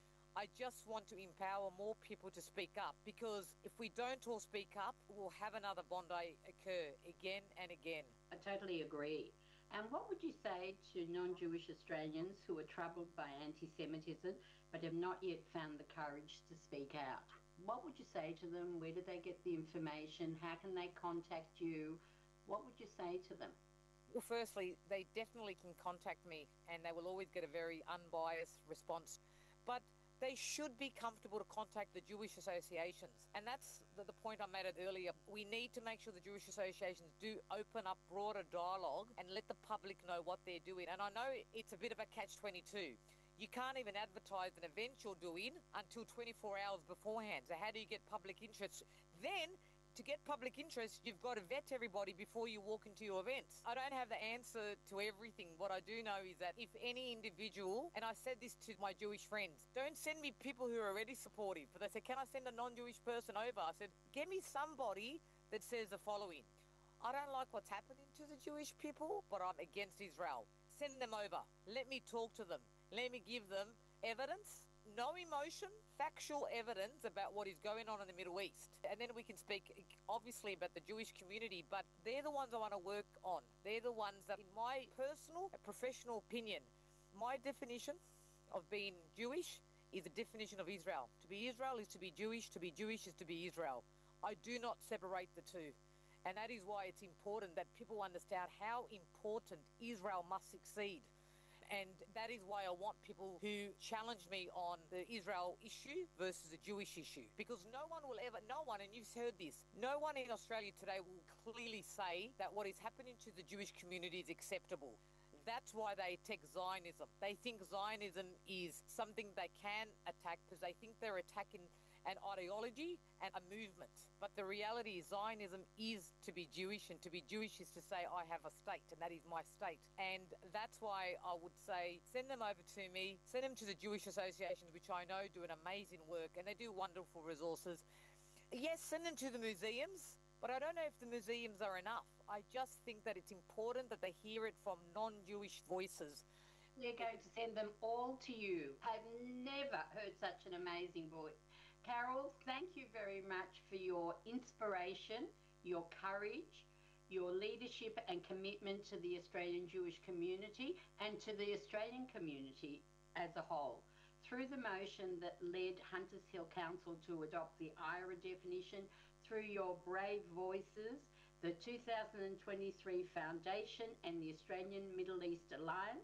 I just want to empower more people to speak up, because if we don't all speak up, we'll have another Bondi occur again and again.
I totally agree. And what would you say to non-Jewish Australians who are troubled by anti-Semitism but have not yet found the courage to speak out? What would you say to them? Where do they get the information? How can they contact you? What would you say to them?
Well, firstly, they definitely can contact me and they will always get a very unbiased response. But they should be comfortable to contact the Jewish associations. And that's the point I made it earlier. We need to make sure the Jewish associations do open up broader dialogue and let the public know what they're doing. And I know it's a bit of a catch-22. You can't even advertise an event you're doing until 24 hours beforehand. So how do you get public interest? Then, to get public interest, you've got to vet everybody before you walk into your events. I don't have the answer to everything. What I do know is that if any individual, and I said this to my Jewish friends, don't send me people who are already supportive. But they said, can I send a non-Jewish person over? I said, get me somebody that says the following: I don't like what's happening to the Jewish people, but I'm against Israel. Send them over. Let me talk to them. Let me give them evidence. No emotion, factual evidence about what is going on in the Middle East. And then we can speak, obviously, about the Jewish community, but they're the ones I want to work on. They're the ones that, in my personal and professional opinion, my definition of being Jewish is the definition of Israel. To be Israel is to be Jewish is to be Israel. I do not separate the two. And that is why it's important that people understand how important Israel must succeed. And that is why I want people who challenge me on the Israel issue versus the Jewish issue. Because no one, and you've heard this, no one in Australia today will clearly say that what is happening to the Jewish community is acceptable. That's why they attack Zionism. They think Zionism is something they can attack because they think they're attacking an ideology and a movement. But the reality is Zionism is to be Jewish, and to be Jewish is to say I have a state, and that is my state. And that's why I would say send them over to me, send them to the Jewish associations, which I know do an amazing work, and they do wonderful resources. Yes, send them to the museums, but I don't know if the museums are enough. I just think that it's important that they hear it from non-Jewish voices.
We're going to send them all to you. I've never heard such an amazing voice. Carol, thank you very much for your inspiration, your courage, your leadership and commitment to the Australian Jewish community and to the Australian community as a whole. Through the motion that led Hunters Hill Council to adopt the IRA definition, through your brave voices, the 2023 Foundation and the Australian Middle East Alliance,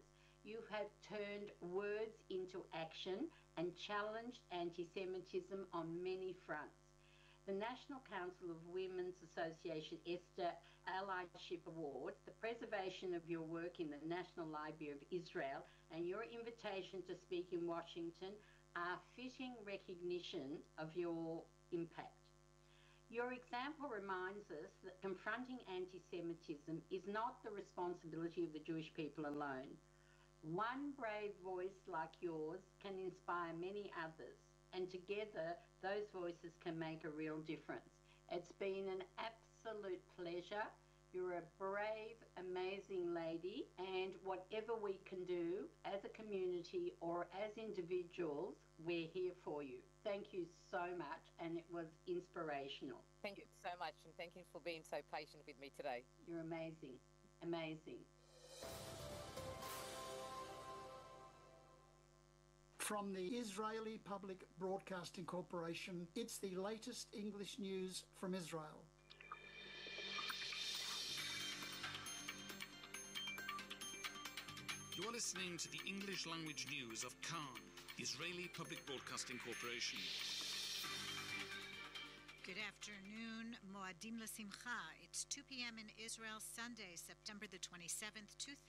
You have turned words into action and challenged anti-Semitism on many fronts. The National Council of Women's Association ESTA Allyship Award, the preservation of your work in the National Library of Israel, and your invitation to speak in Washington are fitting recognition of your impact. Your example reminds us that confronting anti-Semitism is not the responsibility of the Jewish people alone. One brave voice like yours can inspire many others, and together those voices can make a real difference. It's been an absolute pleasure. You're a brave, amazing lady, and whatever we can do as a community or as individuals, we're here for you. Thank you so much, and it was inspirational.
Thank you so much, and thank you for being so patient with me today.
You're amazing. Amazing.
From the Israeli Public Broadcasting Corporation, it's the latest English news from Israel.
You are listening to the English language news of Khan, Israeli Public Broadcasting Corporation.
Good afternoon, Moadim L'Simcha. It's 2 p.m. in Israel, Sunday, September the 27th,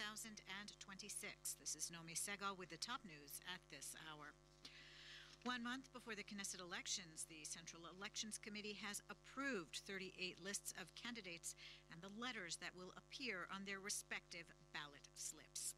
2026. This is Nomi Segal with the top news at this hour. 1 month before the Knesset elections, the Central Elections Committee has approved 38 lists of candidates and the letters that will appear on their respective ballot slips.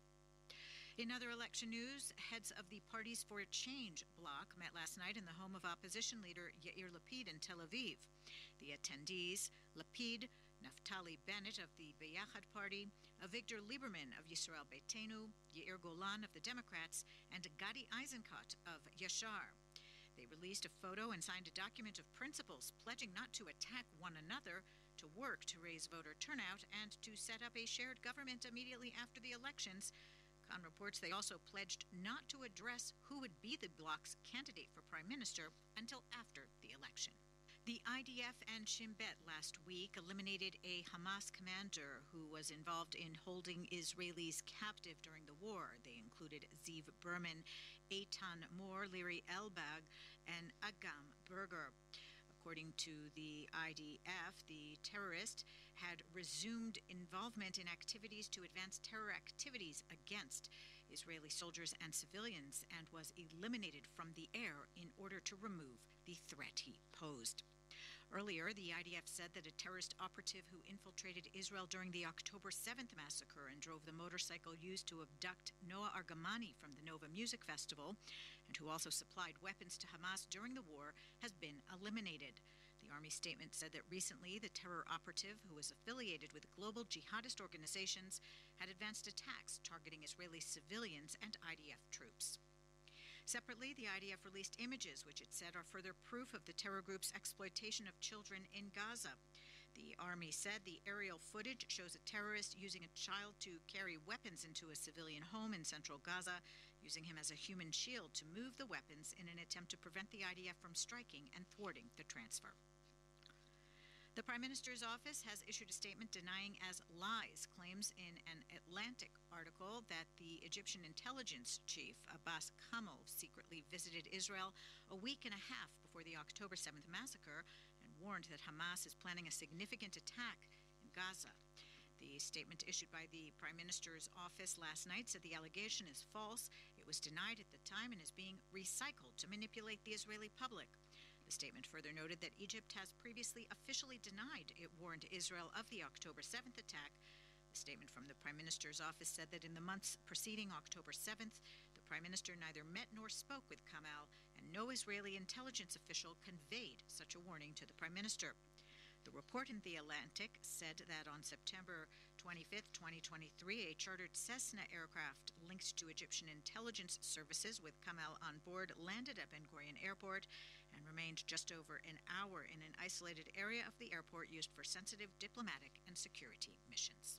In other election news, heads of the Parties for Change bloc met last night in the home of opposition leader Yair Lapid in Tel Aviv. The attendees, Lapid, Naftali Bennett of the Beyachad Party, Avigdor Lieberman of Yisrael Beitenu, Yair Golan of the Democrats, and Gadi Eisenkot of Yashar. They released a photo and signed a document of principles pledging not to attack one another, to work to raise voter turnout, and to set up a shared government immediately after the elections. Khan reports they also pledged not to address who would be the bloc's candidate for prime minister until after the election. The IDF and Shin Bet last week eliminated a Hamas commander who was involved in holding Israelis captive during the war. They included Ziv Berman, Eitan Mor, Liri Elbag, and Agam Berger. According to the IDF, the terrorist had resumed involvement in activities to advance terror activities against Israeli soldiers and civilians and was eliminated from the air in order to remove the threat he posed. Earlier, the IDF said that a terrorist operative who infiltrated Israel during the October 7th massacre and drove the motorcycle used to abduct Noah Argamani from the Nova Music Festival, and who also supplied weapons to Hamas during the war, has been eliminated. The Army statement said that recently the terror operative, who was affiliated with global jihadist organizations, had advanced attacks targeting Israeli civilians and IDF troops. Separately, the IDF released images which it said are further proof of the terror group's exploitation of children in Gaza. The Army said the aerial footage shows a terrorist using a child to carry weapons into a civilian home in central Gaza, using him as a human shield to move the weapons in an attempt to prevent the IDF from striking and thwarting the transfer. The Prime Minister's office has issued a statement denying as lies claims in an Atlantic article that the Egyptian intelligence chief, Abbas Kamel, secretly visited Israel a week and a half before the October 7th massacre and warned that Hamas is planning a significant attack in Gaza. The statement issued by the Prime Minister's office last night said the allegation is false. It was denied at the time and is being recycled to manipulate the Israeli public. The statement further noted that Egypt has previously officially denied it warned Israel of the October 7th attack. The statement from the Prime Minister's office said that in the months preceding October 7th, the Prime Minister neither met nor spoke with Kamel, and no Israeli intelligence official conveyed such a warning to the Prime Minister. The report in The Atlantic said that on September 25th, 2023, a chartered Cessna aircraft linked to Egyptian intelligence services with Kamel on board landed at Ben Gurion Airport and remained just over an hour in an isolated area of the airport used for sensitive diplomatic and security missions.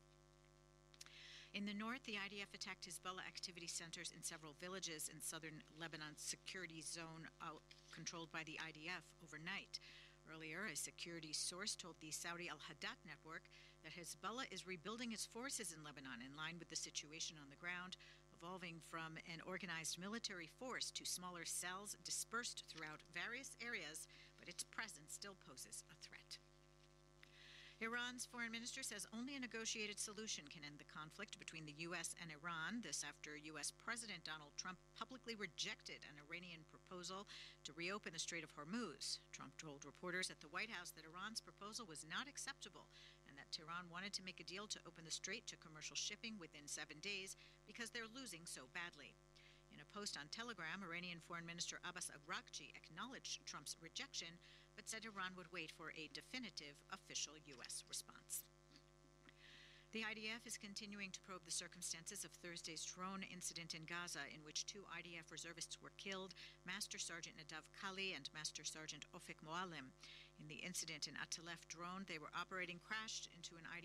In the north, the IDF attacked Hezbollah activity centers in several villages in southern Lebanon's security zone controlled by the IDF overnight. Earlier, a security source told the Saudi Al-Hadat network that Hezbollah is rebuilding its forces in Lebanon in line with the situation on the ground, evolving from an organized military force to smaller cells dispersed throughout various areas, but its presence still poses a threat. Iran's foreign minister says only a negotiated solution can end the conflict between the U.S. and Iran. This after U.S. President Donald Trump publicly rejected an Iranian proposal to reopen the Strait of Hormuz. Trump told reporters at the White House that Iran's proposal was not acceptable and that Tehran wanted to make a deal to open the strait to commercial shipping within 7 days because they're losing so badly. In a post on Telegram, Iranian Foreign Minister Abbas Araghchi acknowledged Trump's rejection, but said Iran would wait for a definitive official U.S. response. The IDF is continuing to probe the circumstances of Thursday's drone incident in Gaza, in which 2 IDF reservists were killed, Master Sergeant Nadav Kali and Master Sergeant Ofek Moalem. In the incident, an Atalef drone they were operating crashed into an IDF